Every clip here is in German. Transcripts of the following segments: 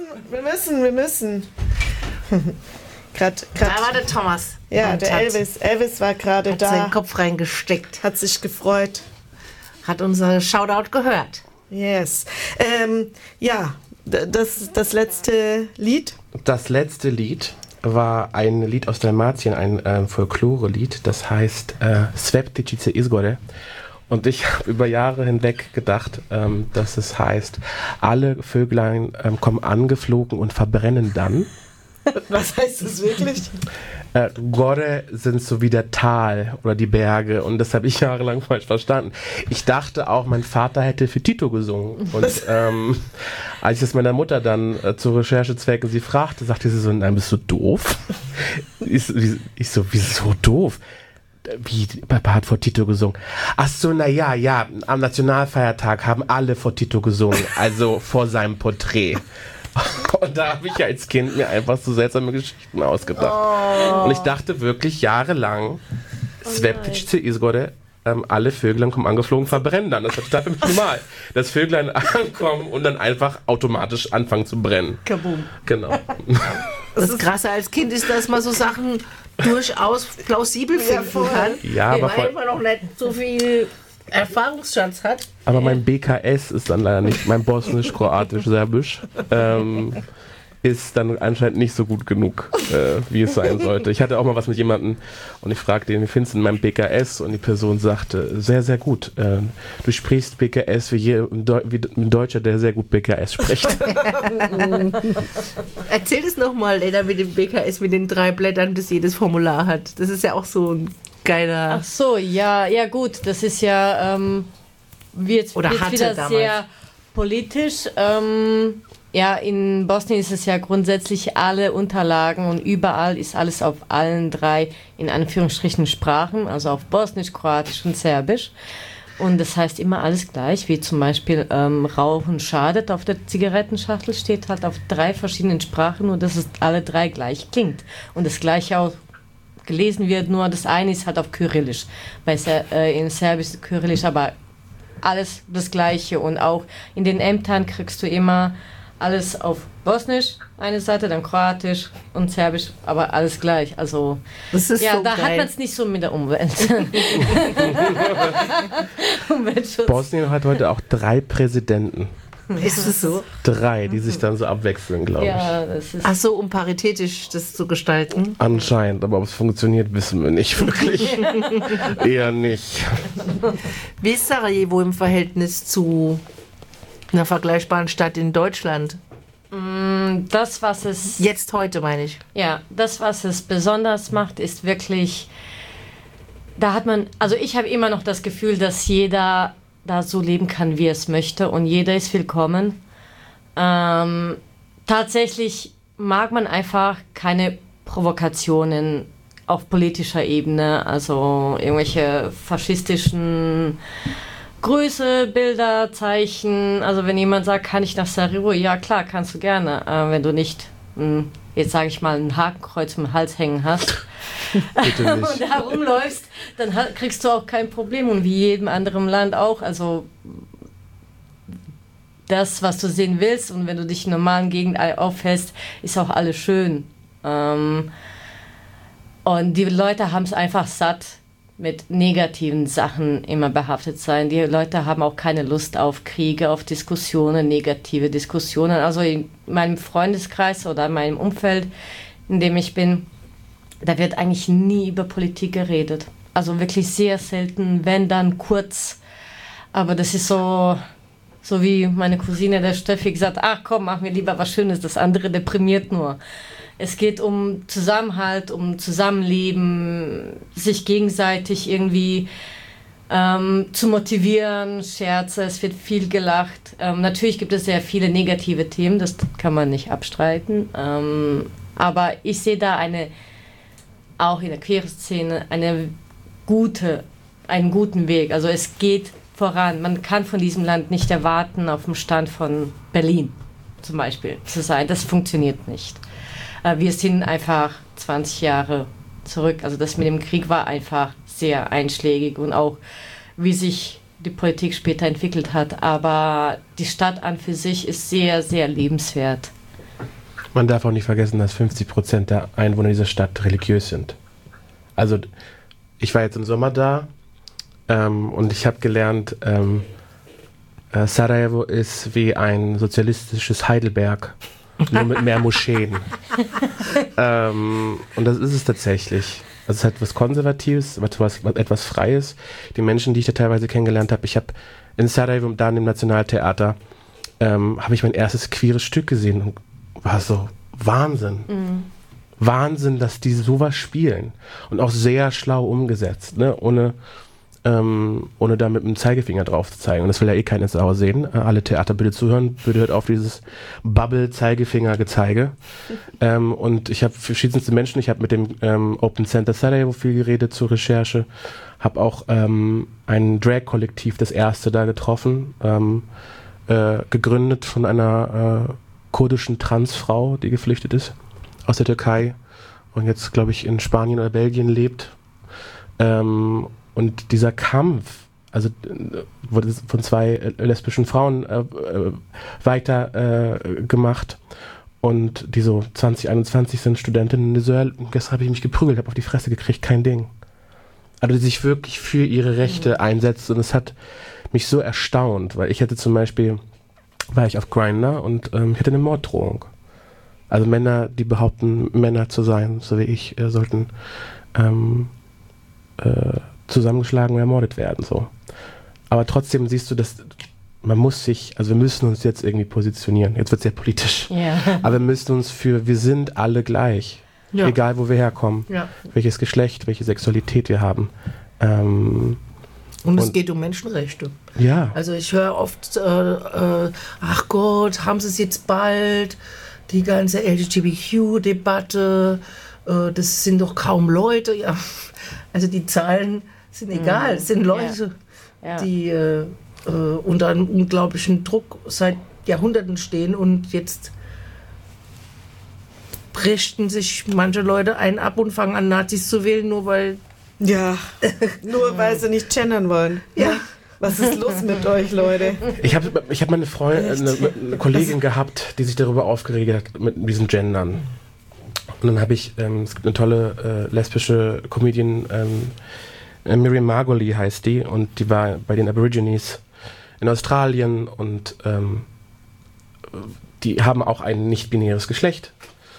wir müssen. Da war der Thomas. Ja, der Elvis. Elvis war gerade da. Hat seinen Kopf reingesteckt. Hat sich gefreut. Hat unser Shoutout gehört. Yes. Das letzte Lied. Das letzte Lied war ein Lied aus Dalmatien, ein Folklore-Lied. Das heißt Sveptičice izgore. Und ich habe über Jahre hinweg gedacht, dass es heißt, alle Vöglein kommen angeflogen und verbrennen dann. Was heißt das wirklich? Gore sind so wie der Tal oder die Berge und das habe ich jahrelang falsch verstanden. Ich dachte auch, mein Vater hätte für Tito gesungen. Und als ich das meiner Mutter dann zu Recherchezwecken sie fragte, sagte sie so, nein, bist du doof? Ich so, wieso doof? Wie, Papa hat vor Tito gesungen. Ach so, ja, am Nationalfeiertag haben alle vor Tito gesungen, also vor seinem Porträt. Und da habe ich als Kind mir einfach so seltsame Geschichten ausgedacht. Oh. Und ich dachte wirklich jahrelang, Sveptičice izgore, alle Vöglein kommen angeflogen, verbrennen dann. Das ist total für mich normal. Dass Vöglein ankommen und dann einfach automatisch anfangen zu brennen. Kaboom. Genau. Das Krasse als Kind ist, dass man so Sachen durchaus plausibel finden kann. Ja, aber weil man noch nicht so viel Erfahrungsschatz hat. Aber mein BKS ist dann leider nicht, mein Bosnisch, Kroatisch, Serbisch, ist dann anscheinend nicht so gut genug, wie es sein sollte. Ich hatte auch mal was mit jemandem und ich fragte ihn, wie findest du in meinem BKS? Und die Person sagte, sehr, sehr gut. Du sprichst BKS wie ein Deutscher, der sehr gut BKS spricht. Erzähl es nochmal, Lena, mit dem BKS, mit den 3 Blättern, das jedes Formular hat. Das ist ja auch so ein geiler... Ach so, ja gut, das ist ja jetzt wieder damals sehr politisch. In Bosnien ist es ja grundsätzlich alle Unterlagen und überall ist alles auf allen 3 in Anführungsstrichen Sprachen, also auf Bosnisch, Kroatisch und Serbisch. Und das heißt immer alles gleich, wie zum Beispiel Rauchen schadet auf der Zigarettenschachtel, steht halt auf 3 verschiedenen Sprachen, nur dass es alle 3 gleich klingt. Und das Gleiche auch gelesen wird, nur das eine ist halt auf Kyrillisch. In Serbisch ist Kyrillisch, aber alles das Gleiche. Und auch in den Ämtern kriegst du immer alles auf Bosnisch, eine Seite, dann Kroatisch und Serbisch, aber alles gleich. Also das ist so da geil. hat man es nicht so mit der Umwelt. Umweltschutz. Bosnien hat heute auch 3 Präsidenten. Ist es so? 3, die sich dann so abwechseln, glaube ich. Ja, das ist Ach so, um paritätisch das zu gestalten? Anscheinend, aber ob es funktioniert, wissen wir nicht wirklich. Eher nicht. Wie ist Sarajevo im Verhältnis zu einer vergleichbaren Stadt in Deutschland? Das, was es... Jetzt, heute, meine ich. Ja, das, was es besonders macht, ist wirklich... Da hat man... Also ich habe immer noch das Gefühl, dass jeder da so leben kann, wie er es möchte und jeder ist willkommen. Tatsächlich mag man einfach keine Provokationen auf politischer Ebene, also irgendwelche faschistischen Grüße, Bilder, Zeichen. Also wenn jemand sagt, kann ich nach Sarajevo? Ja klar, kannst du gerne. Wenn du nicht, jetzt sage ich mal, ein Hakenkreuz im Hals hängen hast und herumläufst, dann kriegst du auch kein Problem. Und wie jedem anderen Land auch. Also das, was du sehen willst und wenn du dich in normalen Gegend aufhältst, ist auch alles schön. Und die Leute haben es einfach satt, mit negativen Sachen immer behaftet sein. Die Leute haben auch keine Lust auf Kriege, auf Diskussionen, negative Diskussionen. Also in meinem Freundeskreis oder in meinem Umfeld, in dem ich bin, da wird eigentlich nie über Politik geredet. Also wirklich sehr selten, wenn dann kurz. Aber das ist so wie meine Cousine, der Steffi, gesagt, ach komm, mach mir lieber was Schönes, das andere deprimiert nur. Es geht um Zusammenhalt, um Zusammenleben, sich gegenseitig irgendwie zu motivieren, Scherze, es wird viel gelacht. Natürlich gibt es sehr viele negative Themen, das kann man nicht abstreiten. Aber ich sehe da auch in der Queer-Szene einen guten Weg. Also es geht voran. Man kann von diesem Land nicht erwarten, auf dem Stand von Berlin zum Beispiel zu sein. Das funktioniert nicht. Wir sind einfach 20 Jahre zurück. Also das mit dem Krieg war einfach sehr einschlägig und auch wie sich die Politik später entwickelt hat. Aber die Stadt an für sich ist sehr, sehr lebenswert. Man darf auch nicht vergessen, dass 50% der Einwohner dieser Stadt religiös sind. Also ich war jetzt im Sommer da und ich habe gelernt, Sarajevo ist wie ein sozialistisches Heidelberg, nur mit mehr Moscheen. Und das ist es tatsächlich. Also es ist halt was Konservatives, etwas Freies. Die Menschen, die ich da teilweise kennengelernt habe, ich habe in Sarajevo, da im Nationaltheater, habe ich mein erstes queeres Stück gesehen und war so, Wahnsinn. Wahnsinn, dass die sowas spielen. Und auch sehr schlau umgesetzt, ne? Ohne da mit dem Zeigefinger drauf zu zeigen. Und das will ja eh keine Sau sehen. Alle Theater bitte zuhören. Bitte hört auf dieses Bubble-Zeigefinger-Gezeige. Und ich habe verschiedenste Menschen. Ich habe mit dem Open Center Sarajevo viel geredet zur Recherche. Habe auch ein Drag-Kollektiv, das erste da getroffen. Gegründet von einer kurdischen Transfrau, die geflüchtet ist aus der Türkei und jetzt, glaube ich, in Spanien oder Belgien lebt. Und dieser Kampf, also wurde von zwei lesbischen Frauen weiter gemacht und die so 2021 sind Studentinnen. Gestern habe ich mich geprügelt, habe auf die Fresse gekriegt, kein Ding. Also die sich wirklich für ihre Rechte einsetzt und es hat mich so erstaunt, weil ich hätte zum Beispiel, war ich auf Grindr und ich hatte eine Morddrohung. Also Männer, die behaupten, Männer zu sein, so wie ich, sollten zusammengeschlagen und ermordet werden. So. Aber trotzdem siehst du, dass wir müssen uns jetzt irgendwie positionieren. Jetzt wird es sehr politisch. Ja. Aber wir müssen uns wir sind alle gleich. Ja. Egal, wo wir herkommen. Ja. Welches Geschlecht, welche Sexualität wir haben. Und es geht um Menschenrechte. Ja. Also ich höre oft, ach Gott, haben sie es jetzt bald? Die ganze LGBTQ-Debatte, das sind doch kaum Leute. Ja. Also die Zahlen sind egal. Es sind Leute, die unter einem unglaublichen Druck seit Jahrhunderten stehen und jetzt richten sich manche Leute einen ab und fangen an, Nazis zu wählen, nur weil... Ja, nur weil sie nicht gendern wollen. Ja. Was ist los mit euch, Leute? Ich hab meine eine Kollegin gehabt, die sich darüber aufgeregt hat mit diesen Gendern. Und dann habe ich, es gibt eine tolle lesbische Comedian, Miriam Margolyes heißt die, und die war bei den Aborigines in Australien und die haben auch ein nicht-binäres Geschlecht.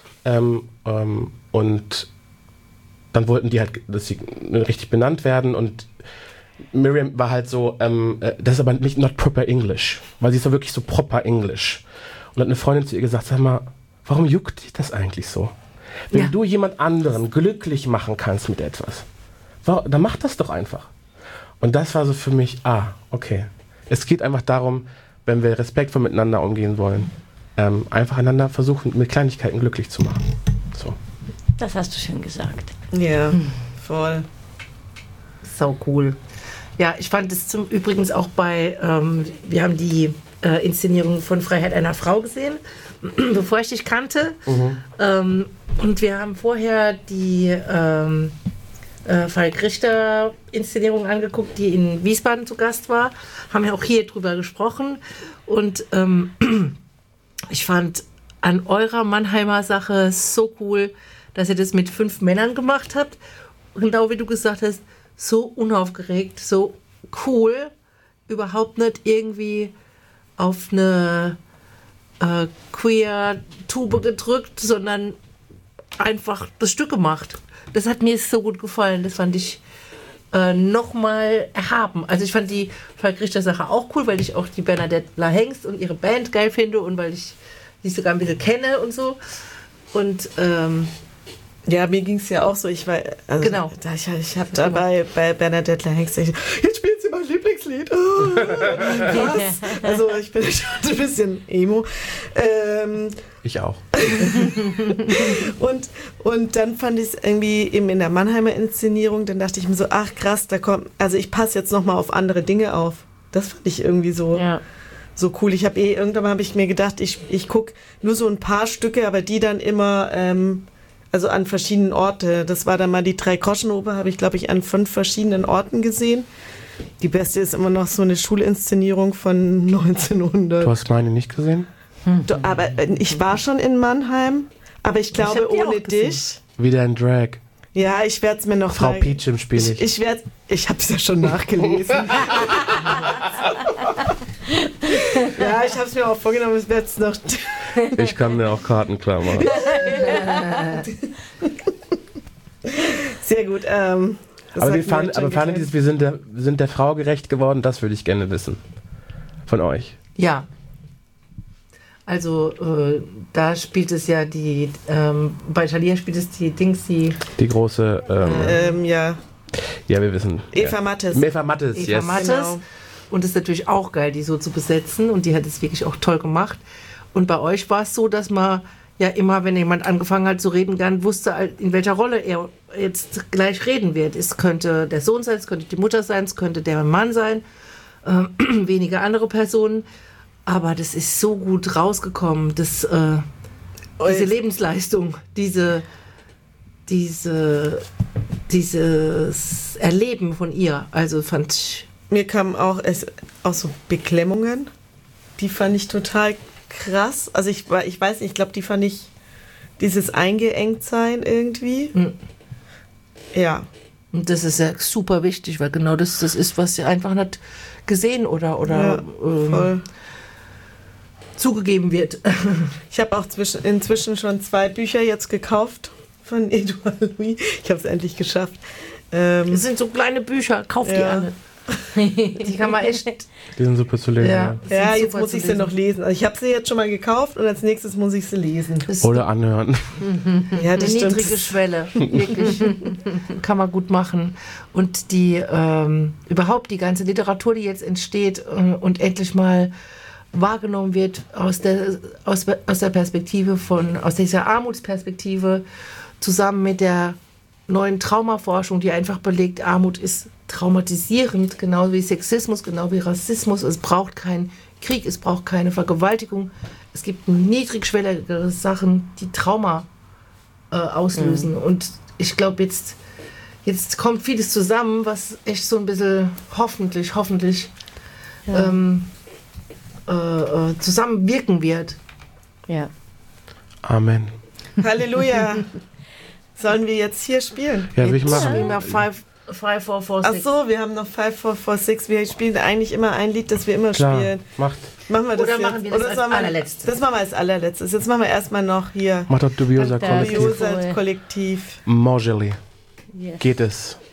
Und dann wollten die halt, dass sie richtig benannt werden und Miriam war halt so, das ist aber nicht not proper English, weil sie ist so wirklich so proper English. Und hat eine Freundin zu ihr gesagt, sag mal, warum juckt dich das eigentlich so? Wenn du jemand anderen glücklich machen kannst mit etwas, dann mach das doch einfach. Und das war so für mich, okay. Es geht einfach darum, wenn wir respektvoll miteinander umgehen wollen, einfach einander versuchen, mit Kleinigkeiten glücklich zu machen. So. Das hast du schön gesagt. Ja, voll. Sau cool. Ja, ich fand es übrigens auch bei, wir haben die Inszenierung von Freiheit einer Frau gesehen, bevor ich dich kannte. Und wir haben vorher die Falk Richter Inszenierung angeguckt, die in Wiesbaden zu Gast war. Haben ja auch hier drüber gesprochen. Und ich fand an eurer Mannheimer Sache so cool, dass ihr das mit 5 Männern gemacht habt. Genau wie du gesagt hast, so unaufgeregt, so cool, überhaupt nicht irgendwie auf eine Queer-Tube gedrückt, sondern einfach das Stück gemacht. Das hat mir so gut gefallen, das fand ich nochmal erhaben. Also ich fand die Falk Richter Sache auch cool, weil ich auch die Bernadette Lahengst und ihre Band geil finde und weil ich sie sogar ein bisschen kenne und so. Und ja, mir ging es ja auch so. Ich war, also, genau. Ich habe da bei Bernadette Lahengst, jetzt spielt sie mein Lieblingslied. Oh, was? Also ich bin schon ein bisschen emo. Ich auch. und dann fand ich es irgendwie eben in der Mannheimer Inszenierung, dann dachte ich mir so, ach krass, also ich passe jetzt nochmal auf andere Dinge auf. Das fand ich irgendwie so cool. Irgendwann habe ich mir gedacht, ich gucke nur so ein paar Stücke, aber die dann immer also an verschiedenen Orten. Das war dann mal die Drei-Groschen-Oper, habe ich, glaube ich, an 5 verschiedenen Orten gesehen. Die beste ist immer noch so eine Schulinszenierung von 1900. Du hast meine nicht gesehen? Aber ich war schon in Mannheim, aber ich glaube ohne dich. Wieder ein Drag. Ja, ich werde es mir noch Frau Peachum spiele ich. Ich habe es ja schon nachgelesen. Ja, ich habe es mir auch vorgenommen, ich werde es noch... Ich kann mir auch Karten klar machen. Sehr gut. Aber wir sind der Frau gerecht geworden, das würde ich gerne wissen. Von euch. Ja. Also, da spielt es ja bei Thalia spielt es die Die große, ja. Ja, wir wissen. Eva Mattes. Eva Mattes. Genau. Und es ist natürlich auch geil, die so zu besetzen. Und die hat es wirklich auch toll gemacht. Und bei euch war es so, dass man ja immer, wenn jemand angefangen hat zu reden, dann wusste, in welcher Rolle er jetzt gleich reden wird. Es könnte der Sohn sein, es könnte die Mutter sein, es könnte der Mann sein, wenige andere Personen. Aber das ist so gut rausgekommen, diese Lebensleistung, dieses Erleben von ihr. Also fand ich... Mir kamen auch so Beklemmungen, die fand ich total krass. Also ich weiß nicht, ich glaube, die fand ich dieses Eingeengtsein irgendwie. Mhm. Ja. Und das ist ja super wichtig, weil genau das ist, was sie einfach nicht gesehen oder zugegeben wird. Ich habe auch inzwischen schon 2 Bücher jetzt gekauft von Edouard Louis. Ich habe es endlich geschafft. Es sind so kleine Bücher, kauft die alle. Die kann man echt... Die sind super zu lesen. Ja, jetzt muss ich sie noch lesen. Also ich habe sie jetzt schon mal gekauft und als nächstes muss ich sie lesen. Oder anhören. Ja, das stimmt. Niedrige Schwelle, wirklich. Kann man gut machen. Und überhaupt die ganze Literatur, die jetzt entsteht und endlich mal wahrgenommen wird aus der Perspektive aus dieser Armutsperspektive, zusammen mit der neuen Traumaforschung, die einfach belegt, Armut ist traumatisierend, genau wie Sexismus, genau wie Rassismus. Es braucht keinen Krieg, es braucht keine Vergewaltigung. Es gibt niedrigschwelligere Sachen, die Trauma auslösen. Mhm. Und ich glaube, jetzt kommt vieles zusammen, was echt so ein bisschen hoffentlich zusammenwirken wird. Ja. Amen. Halleluja. Sollen wir jetzt hier spielen? Ja, will ich machen. Spielen wir 5, 4, 4, 6. Ach so, wir haben noch 5, 4, 4, 6. Wir spielen eigentlich immer ein Lied, das wir immer spielen. Machen wir das Oder jetzt? machen wir das als allerletztes? Das machen wir als allerletztes. Jetzt machen wir erstmal noch hier. Macht doch Dubiosa Kollektiv. Kollektiv. Mangeli. Yes. Geht es.